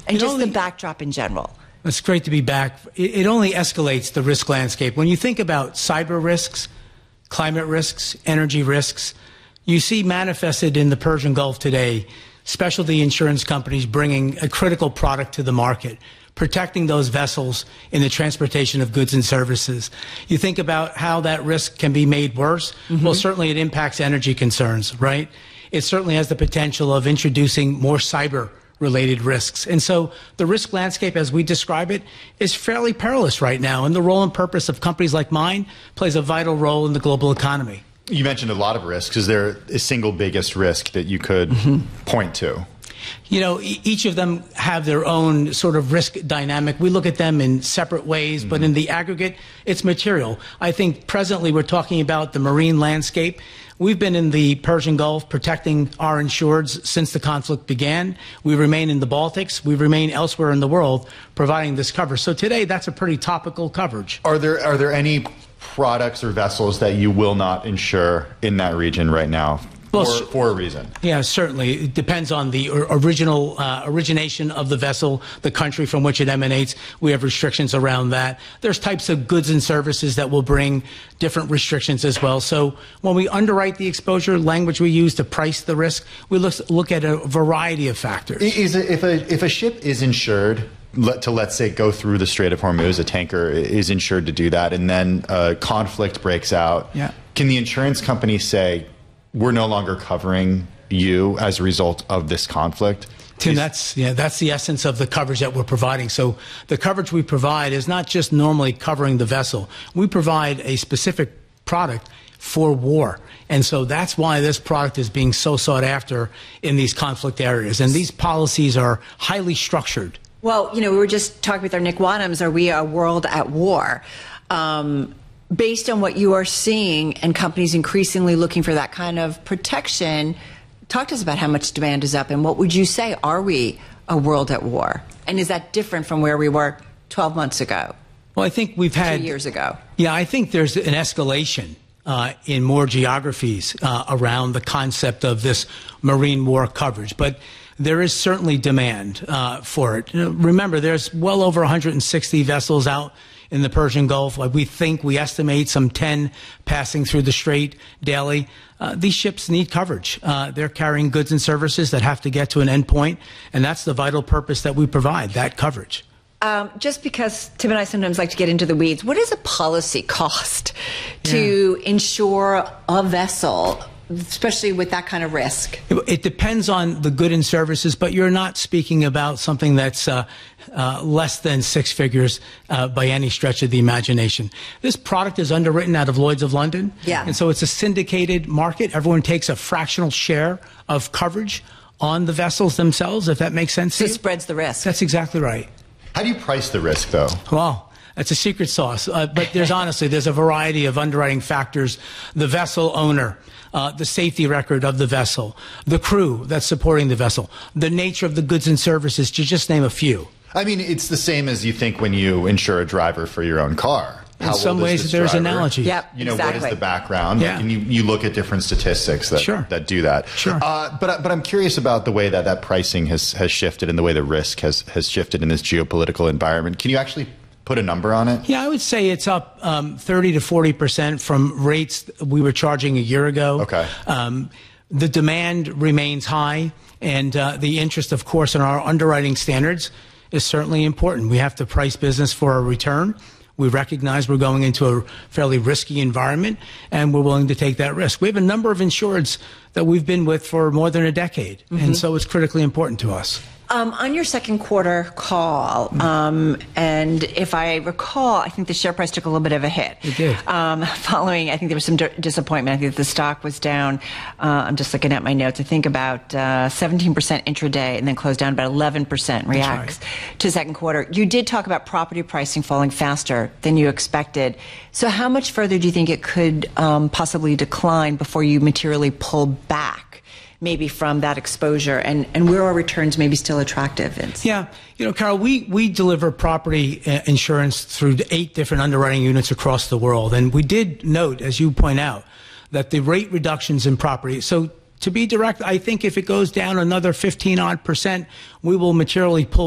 and just the backdrop in general. It's great to be back. It only escalates the risk landscape. When you think about cyber risks, climate risks, energy risks, you see manifested in the Persian Gulf today specialty insurance companies bringing a critical product to the market, protecting those vessels in the transportation of goods and services. You think about how that risk can be made worse. Well, certainly it impacts energy concerns, right? It certainly has the potential of introducing more cyber-related risks. And so the risk landscape, as we describe it, is fairly perilous right now. And the role and purpose of companies like mine plays a vital role in the global economy. You mentioned a lot of risks. Is there a single biggest risk that you could point to? You know, each of them have their own sort of risk dynamic. We look at them in separate ways, but in the aggregate, it's material. I think presently we're talking about the marine landscape. We've been in the Persian Gulf protecting our insureds since the conflict began. We remain in the Baltics. We remain elsewhere in the world providing this coverage. So today, that's a pretty topical coverage. Are there any products or vessels that you will not insure in that region right now? Well, for a reason. Yeah, certainly. It depends on the origination of the vessel, the country from which it emanates. We have restrictions around that. There's types of goods and services that will bring different restrictions as well. So when we underwrite the exposure, language we use to price the risk, we look at a variety of factors. If a ship is insured to, let's say, go through the Strait of Hormuz, a tanker is insured to do that, and then a conflict breaks out, can the insurance company say, we're no longer covering you as a result of this conflict? Tim, that's the essence of the coverage that we're providing. So the coverage we provide is not just normally covering the vessel. We provide a specific product for war. And so that's why this product is being so sought after in these conflict areas. And these policies are highly structured. Well, you know, we were just talking with our Nick Wadhams, are we a world at war? Based on what you are seeing and companies increasingly looking for that kind of protection, talk to us about how much demand is up and what would you say, are we a world at war? And is that different from where we were 12 months ago? Well, I think we've had 2 years ago. Yeah, I think there's an escalation in more geographies around the concept of this marine war coverage. But there is certainly demand for it. Remember, there's well over 160 vessels out in the Persian Gulf. We estimate some 10 passing through the Strait daily. These ships need coverage. They're carrying goods and services that have to get to an endpoint, and that's the vital purpose that we provide, that coverage. Just because Tim and I sometimes like to get into the weeds, what is a policy cost to insure a vessel, especially with that kind of risk? It depends on the good and services, but you're not speaking about something that's less than six figures by any stretch of the imagination. This product is underwritten out of Lloyd's of London. Yeah. And so it's a syndicated market. Everyone takes a fractional share of coverage on the vessels themselves, if that makes sense to you. It spreads the risk. That's exactly right. How do you price the risk, though? Well, that's a secret sauce. But there's a variety of underwriting factors. The vessel owner, the safety record of the vessel, the crew that's supporting the vessel, the nature of the goods and services, to just name a few. I mean, it's the same as you think when you insure a driver for your own car. In some ways, there's analogy. Yep, you know, exactly. what is the background? Yeah. And you look at different statistics that do that. Sure. But I'm curious about the way that pricing has shifted and the way the risk has shifted in this geopolitical environment. Can you actually put a number on it? Yeah, I would say it's up 30 to 40% from rates we were charging a year ago. Okay. The demand remains high, and the interest, of course, in our underwriting standards is certainly important. We have to price business for a return. We recognize we're going into a fairly risky environment, and we're willing to take that risk. We have a number of insureds that we've been with for more than a decade, and so it's critically important to us. On your second quarter call, and if I recall, I think the share price took a little bit of a hit. It did. Following, I think there was some disappointment. I think the stock was down. I'm just looking at my notes. I think about 17% intraday and then closed down about 11% reacts to second quarter. You did talk about property pricing falling faster than you expected. So how much further do you think it could possibly decline before you materially pull back? Maybe from that exposure, and where are returns maybe still attractive? Vince? Yeah, you know, Carol, we deliver property insurance through 8 different underwriting units across the world, and we did note, as you point out, that the rate reductions in property. So to be direct, I think if it goes down another 15-odd%, we will materially pull